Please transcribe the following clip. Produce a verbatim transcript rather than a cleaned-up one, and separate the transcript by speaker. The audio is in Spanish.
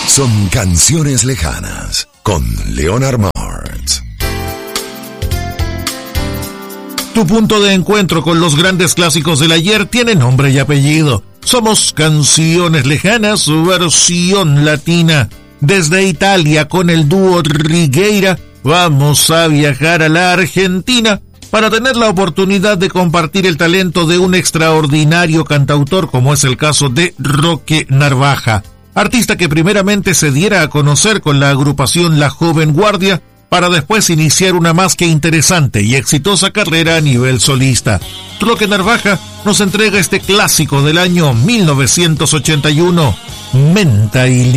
Speaker 1: Son canciones lejanas con Leonard Martz.
Speaker 2: Tu punto de encuentro con los grandes clásicos del ayer tiene nombre y apellido. Somos Canciones Lejanas, versión latina. Desde Italia, con el dúo Rigueira, vamos a viajar a la Argentina para tener la oportunidad de compartir el talento de un extraordinario cantautor como es el caso de Roque Narvaja, artista que primeramente se diera a conocer con la agrupación La Joven Guardia, para después iniciar una más que interesante y exitosa carrera a nivel solista. Roque Narvaja nos entrega este clásico del año mil novecientos ochenta y uno, Menta y Limón.